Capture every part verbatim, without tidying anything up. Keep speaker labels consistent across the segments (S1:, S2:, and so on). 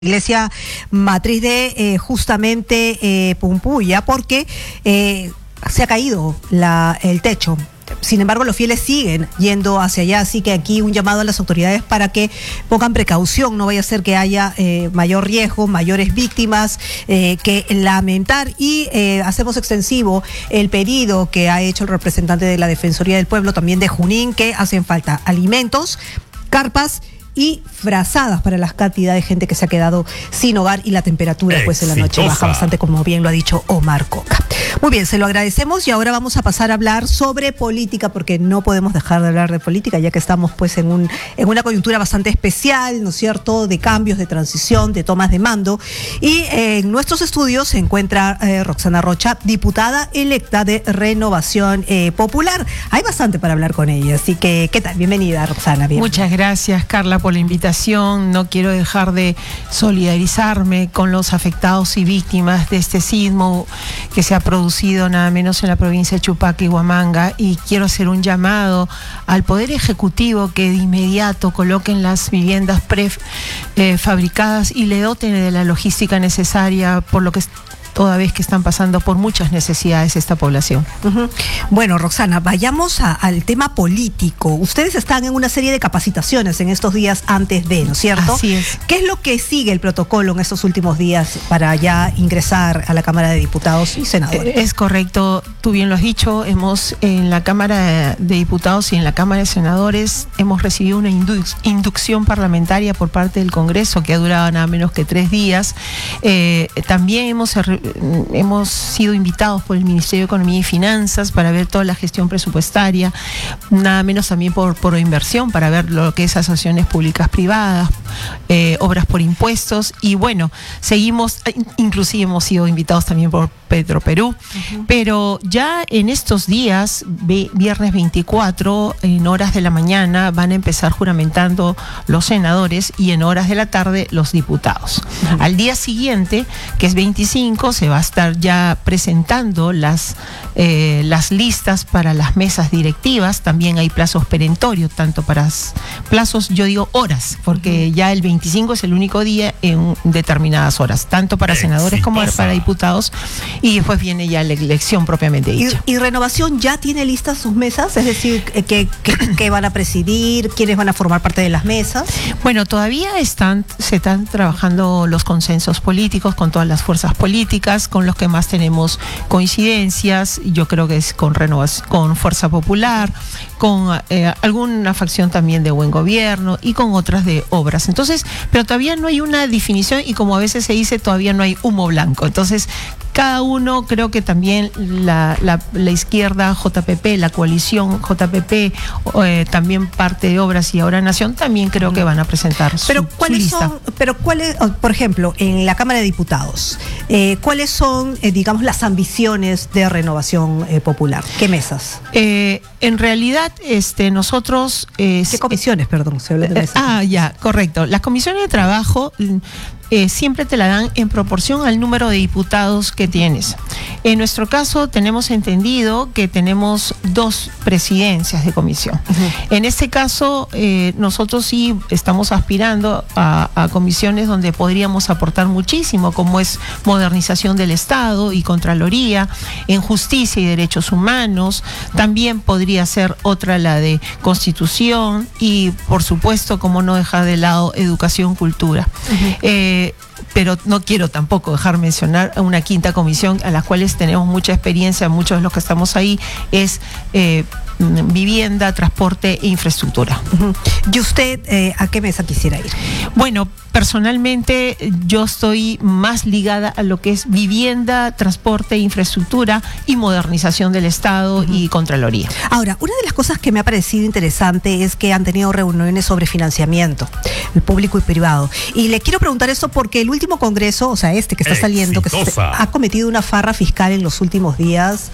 S1: Iglesia matriz de eh, justamente eh, Pumpuya, porque eh, se ha caído la, el techo. Sin embargo, los fieles siguen yendo hacia allá, así que aquí un llamado a las autoridades para que pongan precaución, no vaya a ser que haya eh, mayor riesgo, mayores víctimas eh, que lamentar. Y eh, hacemos extensivo el pedido que ha hecho el representante de la Defensoría del Pueblo, también de Junín, que hacen falta alimentos, carpas y frazadas para la cantidad de gente que se ha quedado sin hogar, y la temperatura pues en la noche baja bastante, como bien lo ha dicho Omar Coca. Muy bien, se lo agradecemos, y ahora vamos a pasar a hablar sobre política, porque no podemos dejar de hablar de política, ya que estamos pues en un en una coyuntura bastante especial, ¿no es cierto?, de cambios, de transición, de tomas de mando. Y eh, en nuestros estudios se encuentra eh, Roxana Rocha, diputada electa de Renovación eh, Popular. Hay bastante para hablar con ella, así que ¿qué tal? Bienvenida, Roxana. Bien.
S2: Muchas gracias, Carla, por la invitación. No quiero dejar de solidarizarme con los afectados y víctimas de este sismo que se ha producido nada menos en la provincia de Chupaca y Huamanga, y quiero hacer un llamado al Poder Ejecutivo que de inmediato coloquen las viviendas prefabricadas eh, y le doten de la logística necesaria, por lo que toda vez que están pasando por muchas necesidades esta población.
S1: Uh-huh. Bueno, Roxana, vayamos a, al tema político. Ustedes están en una serie de capacitaciones en estos días antes de, ¿no es cierto?
S2: Así es.
S1: ¿Qué es lo que sigue el protocolo en estos últimos días para ya ingresar a la Cámara de Diputados y Senadores?
S2: Es correcto, tú bien lo has dicho, hemos en la Cámara de Diputados y en la Cámara de Senadores hemos recibido una indu- inducción parlamentaria por parte del Congreso que ha durado nada menos que tres días. Eh, también hemos Hemos sido invitados por el Ministerio de Economía y Finanzas para ver toda la gestión presupuestaria, nada menos también por, por inversión, para ver lo que es asociaciones públicas privadas, eh, obras por impuestos, y bueno, seguimos, inclusive hemos sido invitados también por Petroperú, uh-huh. Pero ya en estos días, viernes veinticuatro, en horas de la mañana, van a empezar juramentando los senadores, y en horas de la tarde los diputados. Uh-huh. Al día siguiente, que es veinticinco, se va a estar ya presentando las, eh, las listas para las mesas directivas. También hay plazos perentorios, tanto para plazos, yo digo horas, porque uh-huh. ya el veinticinco es el único día en determinadas horas, tanto para Exitosa. senadores como para diputados, y después viene ya la elección propiamente dicha.
S1: ¿Y, y Renovación ya tiene listas sus mesas? Es decir, ¿qué, qué, qué van a presidir? ¿Quiénes van a formar parte de las mesas?
S2: Bueno, todavía están, se están trabajando los consensos políticos con todas las fuerzas políticas, con los que más tenemos coincidencias. Yo creo que es con Renovación, con Fuerza Popular, con eh, alguna facción también de Buen Gobierno y con otras de obras. Entonces, pero todavía no hay una definición, y como a veces se dice, todavía no hay humo blanco. Entonces, cada uno, creo que también la, la, la izquierda J P P, la coalición J P P, eh, también parte de Obras y ahora Nación, también creo que van a presentar su,
S1: pero ¿cuáles
S2: su lista.
S1: Son, pero cuáles, por ejemplo, en la Cámara de Diputados, eh, ¿cuáles son, eh, digamos, las ambiciones de Renovación eh, Popular? ¿Qué mesas?
S2: Eh, en realidad, este, nosotros... Eh,
S1: ¿Qué comisiones, perdón? Se habla de mesas.
S2: Ah, ya, correcto. Las comisiones de trabajo... Eh, siempre te la dan en proporción al número de diputados que tienes. En nuestro caso tenemos entendido que tenemos dos presidencias de comisión. Uh-huh. En este caso eh, nosotros sí estamos aspirando a, a comisiones donde podríamos aportar muchísimo, como es modernización del Estado y Contraloría, en justicia y derechos humanos. También podría ser otra la de Constitución y, por supuesto, como no dejar de lado, educación, cultura. Uh-huh. eh, pero no quiero tampoco dejar mencionar a una quinta comisión a las cuales tenemos mucha experiencia, muchos de los que estamos ahí, es eh, vivienda, transporte e infraestructura.
S1: Uh-huh. ¿Y usted eh, a qué mesa quisiera ir?
S2: Bueno, personalmente yo estoy más ligada a lo que es vivienda, transporte, infraestructura y modernización del Estado, uh-huh. y Contraloría.
S1: Ahora, una de las cosas que me ha parecido interesante es que han tenido reuniones sobre financiamiento, el público y privado. Y le quiero preguntar esto porque el último congreso, o sea, este que está saliendo, que se, ha cometido una farra fiscal en los últimos días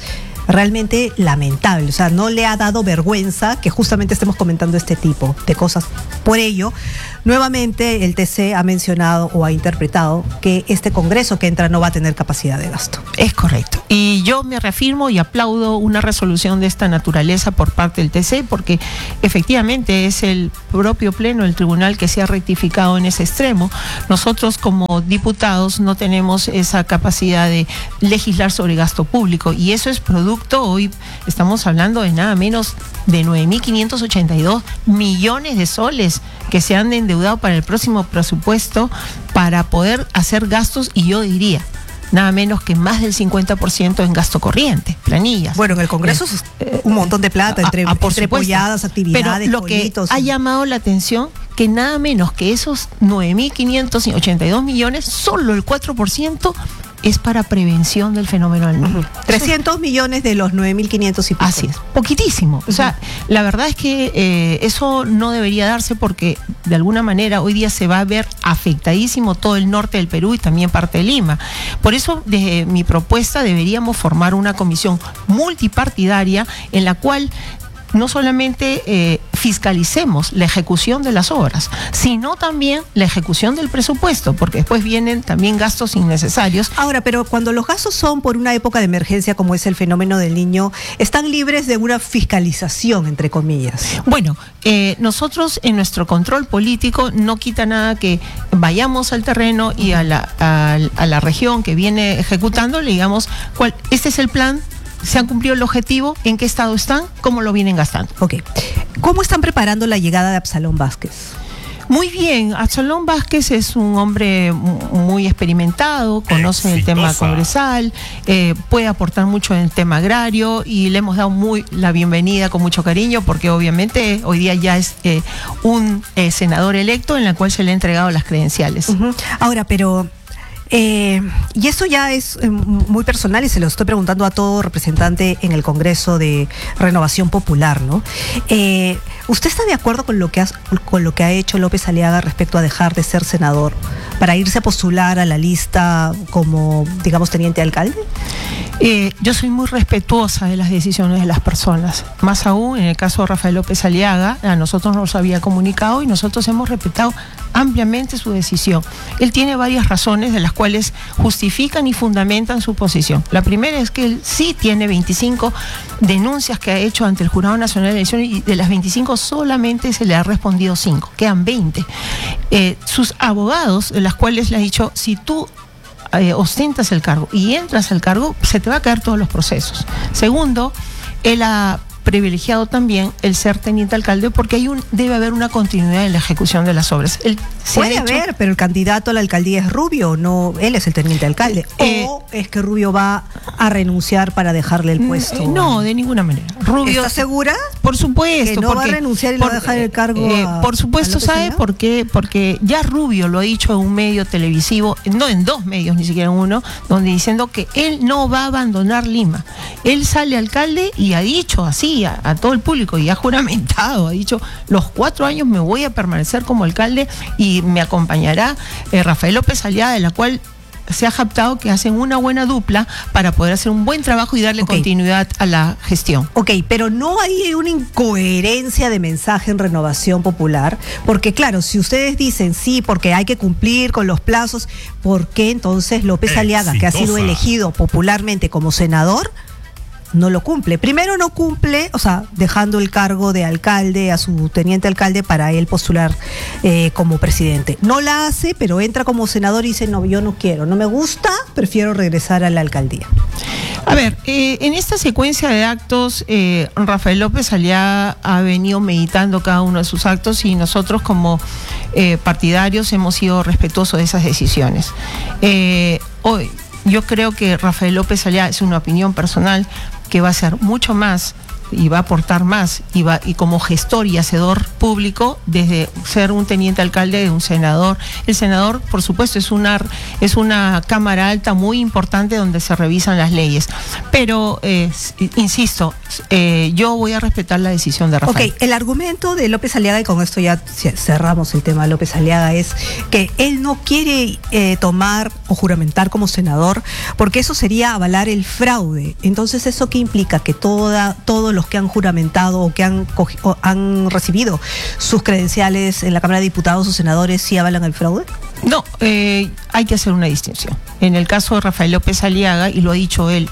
S1: realmente lamentable. O sea, no le ha dado vergüenza que justamente estemos comentando este tipo de cosas. Por ello, nuevamente el T C ha mencionado o ha interpretado que este Congreso que entra no va a tener capacidad de gasto.
S2: Es correcto. Y yo me reafirmo y aplaudo una resolución de esta naturaleza por parte del T C, porque efectivamente es el propio Pleno del Tribunal que se ha rectificado en ese extremo. Nosotros como diputados no tenemos esa capacidad de legislar sobre gasto público, y eso es producto, hoy estamos hablando de nada menos de nueve mil quinientos ochenta y dos millones de soles que se han endeudado para el próximo presupuesto para poder hacer gastos, y yo diría nada menos que más del cincuenta por ciento en gasto corriente, planillas.
S1: Bueno, en el Congreso es eh, un montón de plata, entre,
S2: a, a, por
S1: entre polladas, actividades,
S2: pero lo
S1: pollitos,
S2: que ha llamado la atención, que nada menos que esos nueve mil quinientos ochenta y dos millones, solo el cuatro por ciento es para prevención del fenómeno del niño.
S1: Uh-huh. trescientos millones de los nueve mil quinientos y pico.
S2: Así es, poquitísimo. Uh-huh. O sea, la verdad es que eh, eso no debería darse, porque de alguna manera hoy día se va a ver afectadísimo todo el norte del Perú y también parte de Lima. Por eso, desde mi propuesta, deberíamos formar una comisión multipartidaria en la cual no solamente eh, fiscalicemos la ejecución de las obras, sino también la ejecución del presupuesto, porque después vienen también gastos innecesarios.
S1: Ahora, pero cuando los gastos son por una época de emergencia como es el fenómeno del niño, ¿están libres de una fiscalización, entre comillas?
S2: Bueno, eh, nosotros en nuestro control político no quita nada que vayamos al terreno y a la, a, a la región que viene ejecutando, le digamos, cuál, este es el plan, ¿se han cumplido el objetivo? ¿En qué estado están? ¿Cómo lo vienen gastando?
S1: Ok. ¿Cómo están preparando la llegada de Absalón Vázquez?
S2: Muy bien, Absalón Vázquez es un hombre muy experimentado, conoce Exitosa. el tema congresal, eh, puede aportar mucho en el tema agrario, y le hemos dado muy la bienvenida con mucho cariño, porque obviamente hoy día ya es eh, un eh, senador electo en la cual se le ha entregado las credenciales.
S1: Uh-huh. Ahora, pero... Eh, y eso ya es eh, muy personal, y se lo estoy preguntando a todo representante en el Congreso de Renovación Popular, ¿no? Eh, ¿Usted está de acuerdo con lo que ha, con lo que ha hecho López Aliaga respecto a dejar de ser senador para irse a postular a la lista como, digamos, teniente alcalde?
S2: Eh, yo soy muy respetuosa de las decisiones de las personas, más aún en el caso de Rafael López Aliaga. A nosotros nos había comunicado y nosotros hemos respetado ampliamente su decisión. Él tiene varias razones de las cuales justifican y fundamentan su posición. La primera es que él sí tiene veinticinco denuncias que ha hecho ante el Jurado Nacional de Elecciones, y de las veinticinco solamente se le ha respondido cinco, quedan veinte. Eh, sus abogados, de las cuales le ha dicho, si tú Eh, ostentas el cargo y entras al cargo, se te va a caer todos los procesos. Segundo, él ha privilegiado también el ser teniente alcalde, porque hay un, debe haber una continuidad en la ejecución de las obras. Él se
S1: Puede
S2: ha hecho,
S1: haber, pero el candidato a la alcaldía es Rubio, no, él es el teniente alcalde.
S2: Eh,
S1: ¿O es que Rubio va a renunciar para dejarle el puesto?
S2: No, de ninguna manera. Rubio,
S1: ¿está segura?
S2: Por supuesto.
S1: Que no
S2: porque,
S1: va a renunciar y
S2: por,
S1: le va a dejar el cargo
S2: eh,
S1: a,
S2: Por supuesto,
S1: a
S2: ¿sabe por qué? Porque ya Rubio lo ha dicho en un medio televisivo, no en dos medios, ni siquiera en uno, donde diciendo que él no va a abandonar Lima. Él sale alcalde y ha dicho así a, a todo el público, y ha juramentado, ha dicho, los cuatro años me voy a permanecer como alcalde y me acompañará eh, Rafael López Aliaga, de la cual se ha jactado que hacen una buena dupla para poder hacer un buen trabajo y darle okay. continuidad a la gestión.
S1: Ok, pero no hay una incoherencia de mensaje en Renovación Popular, porque claro, si ustedes dicen sí, porque hay que cumplir con los plazos, ¿por qué entonces López Aliaga, que ha sido elegido popularmente como senador, no lo cumple? Primero no cumple, o sea, dejando el cargo de alcalde a su teniente alcalde para él postular eh, como presidente. No la hace, pero entra como senador y dice, no, yo no quiero, no me gusta, prefiero regresar a la alcaldía.
S2: A ver, eh, en esta secuencia de actos, eh, Rafael López Aliaga ha venido meditando cada uno de sus actos, y nosotros como eh, partidarios hemos sido respetuosos de esas decisiones. Eh, hoy, yo creo que Rafael López Aliaga, es una opinión personal, que va a ser mucho más y va a aportar más, y, va, y como gestor y hacedor público, desde ser un teniente alcalde de un senador. El senador, por supuesto, es una, es una cámara alta muy importante donde se revisan las leyes. Pero, eh, insisto, eh, yo voy a respetar la decisión de Rafael.
S1: Ok, el argumento de López Aliaga, y con esto ya cerramos el tema de López Aliaga, es que él no quiere eh, tomar o juramentar como senador, porque eso sería avalar el fraude. Entonces, ¿eso qué implica? Que toda, todos los que han juramentado o que han, o han recibido sus credenciales en la Cámara de Diputados o senadores sí avalan el fraude.
S2: No, eh, hay que hacer una distinción. En el caso de Rafael López Aliaga, y lo ha dicho él,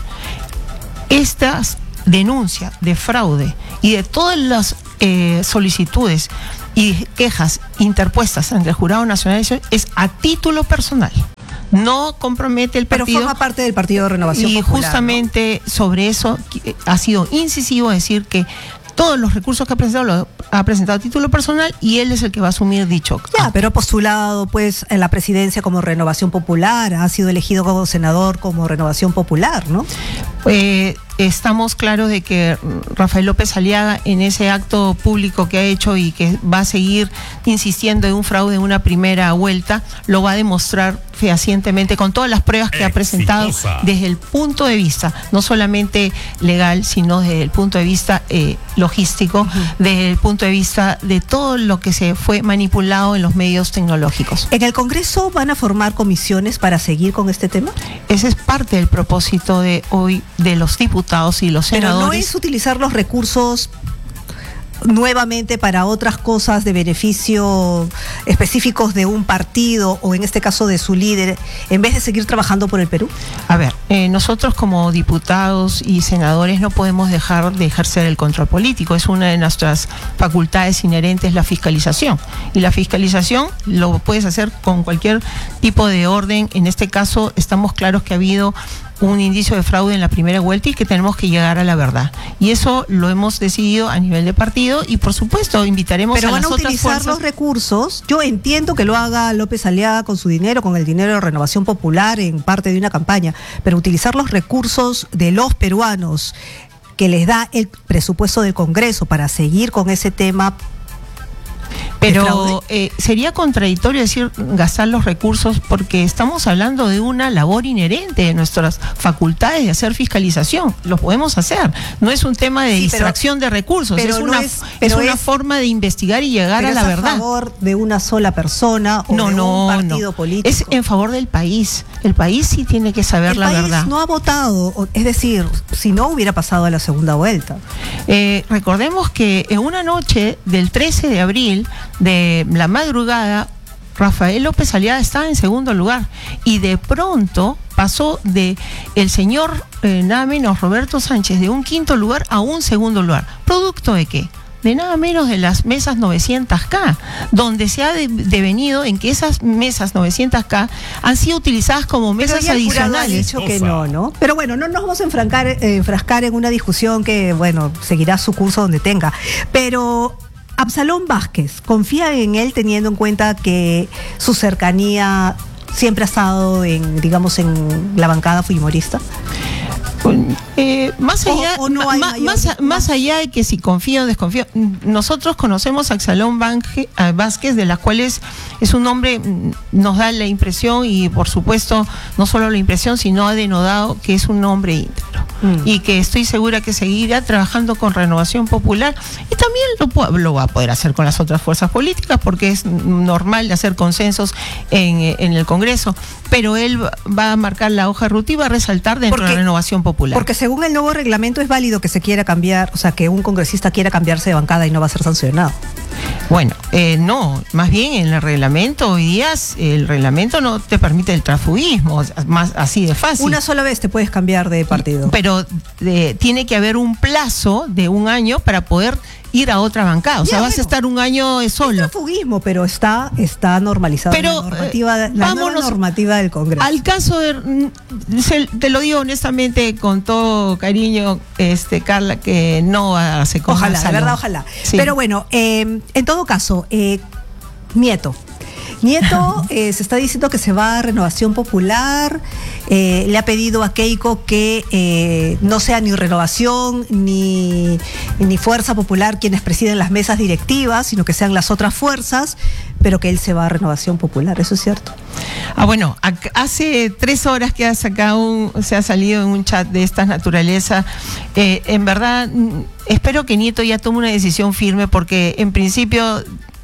S2: estas denuncias de fraude y de todas las eh, solicitudes y quejas interpuestas ante el Jurado Nacional de Elecciones es a título personal. No compromete el partido.
S1: Pero forma parte del Partido de Renovación
S2: y
S1: Popular. Y
S2: justamente, ¿no?, sobre eso ha sido incisivo decir que todos los recursos que ha presentado los ha presentado a título personal y él es el que va a asumir dicho.
S1: Ya, pero ha postulado pues en la presidencia como Renovación Popular, ha sido elegido como senador como Renovación Popular, ¿no?
S2: Eh, estamos claros de que Rafael López Aliaga, en ese acto público que ha hecho y que va a seguir insistiendo en un fraude en una primera vuelta, lo va a demostrar fehacientemente con todas las pruebas que Exitosa. ha presentado desde el punto de vista no solamente legal, sino desde el punto de vista eh, logístico, uh-huh. desde el punto de vista de todo lo que se fue manipulado en los medios tecnológicos.
S1: ¿En el Congreso van a formar comisiones para seguir con este tema?
S2: Ese es parte del propósito de hoy de los diputados y los senadores.
S1: Pero no es utilizar los recursos nuevamente para otras cosas de beneficio específicos de un partido o en este caso de su líder, en vez de seguir trabajando por el Perú.
S2: A ver, eh, nosotros como diputados y senadores no podemos dejar de ejercer el control político. Es una de nuestras facultades inherentes, la fiscalización, y la fiscalización lo puedes hacer con cualquier tipo de orden. En este caso estamos claros que ha habido un indicio de fraude en la primera vuelta y que tenemos que llegar a la verdad. Y eso lo hemos decidido a nivel de partido y por supuesto invitaremos
S1: Pero
S2: a las otras fuerzas.
S1: Pero van a utilizar los recursos. Yo entiendo que lo haga López Aliaga con su dinero, con el dinero de Renovación Popular en parte de una campaña, pero utilizar los recursos de los peruanos que les da el presupuesto del Congreso para seguir con ese tema.
S2: Pero eh, sería contradictorio decir gastar los recursos porque estamos hablando de una labor inherente de nuestras facultades de hacer fiscalización. Lo podemos hacer. No es un tema de sí, distracción pero, de recursos, pero es una, no es, es una es, forma de investigar y llegar a la
S1: es
S2: verdad.
S1: ¿Es a favor de una sola persona o
S2: no,
S1: de
S2: no,
S1: un partido
S2: no.
S1: político?
S2: Es en favor del país. El país sí tiene que saber
S1: el
S2: la
S1: país
S2: verdad.
S1: No ha votado, es decir, si no hubiera pasado a la segunda vuelta.
S2: Eh, recordemos que en una noche del trece de abril de la madrugada, Rafael López Aliaga estaba en segundo lugar y de pronto pasó de el señor eh, nada menos Roberto Sánchez de un quinto lugar a un segundo lugar. ¿Producto de qué? De nada menos de las mesas novecientos K, donde se ha de, devenido en que esas mesas novecientos K han sido utilizadas como mesas
S1: Pero ya el
S2: adicionales.
S1: Ha dicho que no, ¿no? Pero bueno, no nos vamos a enfrancar, eh, enfrascar en una discusión que, bueno, seguirá su curso donde tenga. Pero Absalón Vázquez, ¿confía en él teniendo en cuenta que su cercanía siempre ha estado en, digamos, en la bancada fujimorista?
S2: Eh, más allá,
S1: o, o no hay
S2: ma,
S1: mayor,
S2: más, más allá de que si confío o desconfío, nosotros conocemos a Absalón Vázquez, de las cuales es un hombre, nos da la impresión y por supuesto no solo la impresión, sino ha denodado que es un hombre íntegro mm. y que estoy segura que seguirá trabajando con Renovación Popular y también lo, lo va a poder hacer con las otras fuerzas políticas porque es normal de hacer consensos en, en el Congreso, pero él va a marcar la hoja de ruta y va a resaltar dentro porque, de la Renovación Popular.
S1: Porque según el nuevo reglamento es válido que se quiera cambiar, o sea, que un congresista quiera cambiarse de bancada y no va a ser sancionado.
S2: Bueno, eh, no, más bien en el reglamento hoy día, el reglamento no te permite el transfugismo, más así de fácil.
S1: Una sola vez te puedes cambiar de partido.
S2: Pero eh, tiene que haber un plazo de un año para poder ir a otra bancada, o ya, sea, vas bueno, a estar un año solo.
S1: Es transfugismo, pero está, está normalizado.
S2: Pero,
S1: la normativa,
S2: eh,
S1: la nueva normativa del Congreso.
S2: Al caso de, se, te lo digo honestamente, con todo cariño, este Carla, que no hace cosas.
S1: Ojalá, de verdad, ojalá. Sí. Pero bueno, eh, en todo caso, eh, Nieto, Nieto eh, se está diciendo que se va a Renovación Popular, eh, le ha pedido a Keiko que eh, no sea ni Renovación ni, ni Fuerza Popular quienes presiden las mesas directivas, sino que sean las otras fuerzas, pero que él se va a Renovación Popular, ¿eso es cierto?
S2: Ah, bueno, hace tres horas que ha sacado un, se ha salido en un chat de esta naturaleza. Eh, en verdad, espero que Nieto ya tome una decisión firme, porque en principio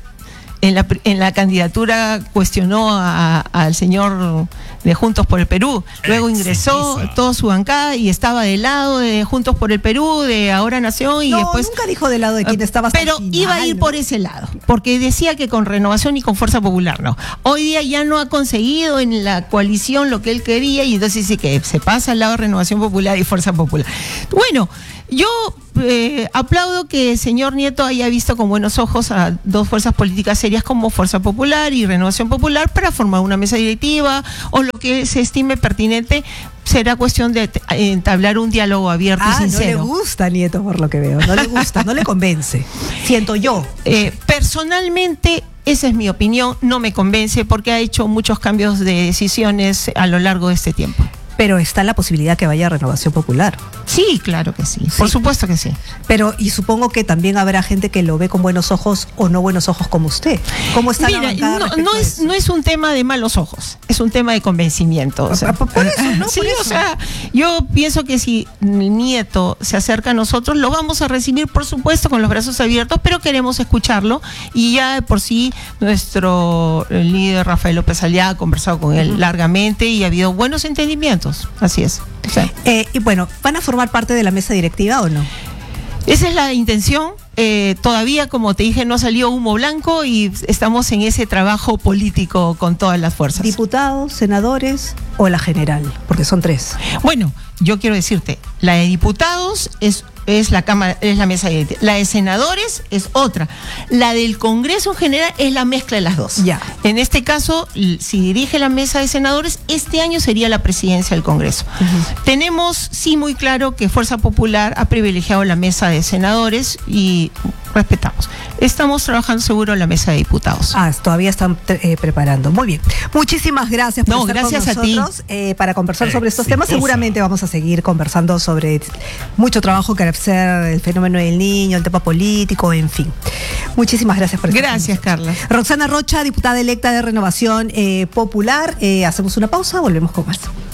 S2: en la, en la candidatura cuestionó a, a, al señor de Juntos por el Perú, luego ingresó Exitosa. toda su bancada y estaba del lado de Juntos por el Perú, de Ahora Nación, y
S1: no,
S2: después
S1: nunca dijo del lado de quien estaba hasta
S2: pero
S1: el final,
S2: iba a ir
S1: ¿no?
S2: por ese lado, porque decía que con Renovación y con Fuerza Popular no. Hoy día ya no ha conseguido en la coalición lo que él quería, y entonces dice que se pasa al lado de Renovación Popular y Fuerza Popular. Bueno, yo eh, aplaudo que el señor Nieto haya visto con buenos ojos a dos fuerzas políticas serias como Fuerza Popular y Renovación Popular para formar una mesa directiva, o lo que se estime pertinente. Será cuestión de entablar un diálogo abierto
S1: ah,
S2: y sincero.
S1: No le gusta Nieto, por lo que veo, no le gusta, no le convence, siento yo.
S2: Eh, personalmente, esa es mi opinión, no me convence, porque ha hecho muchos cambios de decisiones a lo largo de este tiempo.
S1: Pero está la posibilidad que vaya a Renovación Popular.
S2: Sí, claro que sí,
S1: sí,
S2: por supuesto que sí.
S1: Pero, y supongo que también habrá gente que lo ve con buenos ojos o no buenos ojos como usted. ¿Cómo está
S2: Mira,
S1: la
S2: no, no, es, no es un tema de malos ojos, es un tema de convencimiento. O sea,
S1: por eso, ¿no?
S2: Sí,
S1: por eso.
S2: O sea, yo pienso que si mi nieto se acerca a nosotros, lo vamos a recibir, por supuesto, con los brazos abiertos, pero queremos escucharlo, y ya de por sí nuestro líder Rafael López Aliaga ha conversado con él uh-huh. largamente, y ha habido buenos entendimientos, así es. O sea,
S1: eh, y bueno, ¿van a formar parte de la mesa directiva o no?
S2: Esa es la intención. Eh, todavía, como te dije, no salió humo blanco, y estamos en ese trabajo político con todas las fuerzas.
S1: ¿Diputados, senadores o la general? Porque son tres.
S2: Bueno, yo quiero decirte, la de diputados es es la cámara, es la mesa directiva. La de senadores es otra. La del Congreso en general es la mezcla de las dos.
S1: Ya.
S2: En este caso, si dirige la mesa de senadores, este año sería la presidencia del Congreso. Uh-huh. Tenemos, sí, muy claro que Fuerza Popular ha privilegiado la mesa de senadores, y respetamos. Estamos trabajando seguro en la mesa de diputados.
S1: Ah, todavía están eh, preparando. Muy bien. Muchísimas gracias por
S2: no,
S1: estar
S2: gracias
S1: con nosotros
S2: a ti.
S1: Eh, para conversar sobre estos
S3: Exitosa.
S1: temas. Seguramente vamos a seguir conversando sobre mucho trabajo que hacer, el fenómeno del niño, el tema político, en fin. Muchísimas gracias por estar
S2: Gracias, Carla.
S1: Roxana Rocha, diputada electa de Renovación eh, Popular. Eh, hacemos una pausa, volvemos con más.